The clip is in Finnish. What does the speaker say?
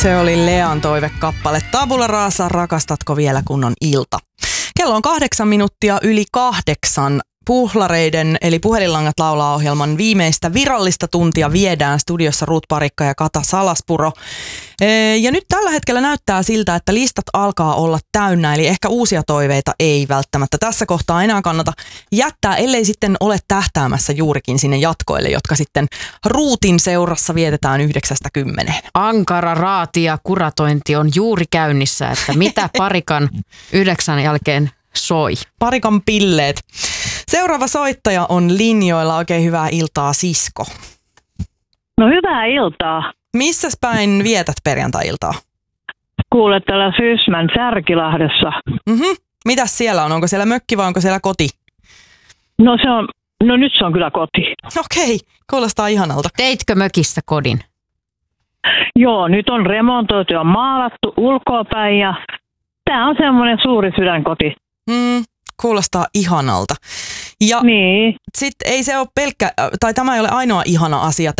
Se oli Lean toivekappale. Tabula rasa, rakastatko vielä kun on ilta? Kello on 8 minuuttia yli 8. Puhlareiden eli Puhelinlangat laulaa -ohjelman viimeistä virallista tuntia viedään studiossa Ruut Parikka ja Kata Salaspuro. Ja nyt tällä hetkellä näyttää siltä, että listat alkaa olla täynnä, eli ehkä uusia toiveita ei välttämättä tässä kohtaa enää kannata jättää, ellei sitten ole tähtäämässä juurikin sinne jatkoille, jotka sitten Ruutin seurassa vietetään 9–10. Ankara raati ja kuratointi on juuri käynnissä, että mitä Parikan 9 jälkeen soi. Parikan pilleet. Seuraava soittaja on linjoilla. Oikein hyvää iltaa, Sisko. No hyvää iltaa. Missäs päin vietät perjantai-iltaa? Kuule täällä Sysmän Särkilahdessa. Mitäs siellä on? Onko siellä mökki vai onko siellä koti? No nyt se on kyllä koti. Okei, kuulostaa ihanalta. Teitkö mökistä kodin? Joo, nyt on remontoitu ja maalattu ulkoapäin ja tää on semmoinen suuri sydänkoti. Kuulostaa ihanalta. Ja niin. sitten ei se ole pelkkä, tai tämä ei ole ainoa ihana asia